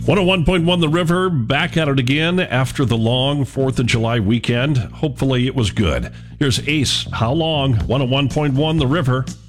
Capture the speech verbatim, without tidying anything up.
one oh one point one The River, back at it again after the long fourth of July weekend. Hopefully it was good. Here's Ace, How Long, one oh one point one The River.